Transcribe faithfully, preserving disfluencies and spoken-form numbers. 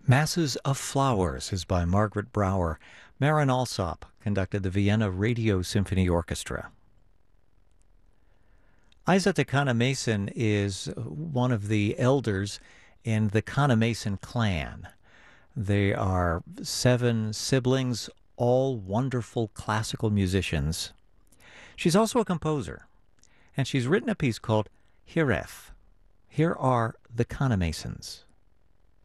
Masses of Flowers is by Margaret Brower. Marin Alsop conducted the Vienna Radio Symphony Orchestra. Isa Takana Mason is one of the elders in the Kana Mason clan. They are seven siblings, all wonderful classical musicians. She's also a composer, and she's written a piece called Hiref. Here are the Kana Masons.